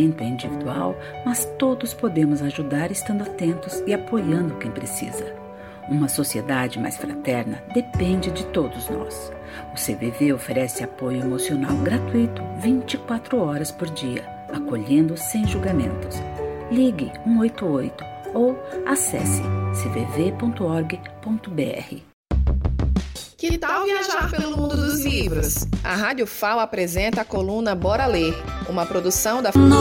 atendimento é individual, mas todos podemos ajudar estando atentos e apoiando quem precisa. Uma sociedade mais fraterna depende de todos nós. O CVV oferece apoio emocional gratuito 24 horas por dia, acolhendo sem julgamentos. Ligue 188 ou acesse cvv.org.br. Que tal viajar pelo mundo dos livros? A Rádio FAO apresenta a coluna Bora Ler, uma produção da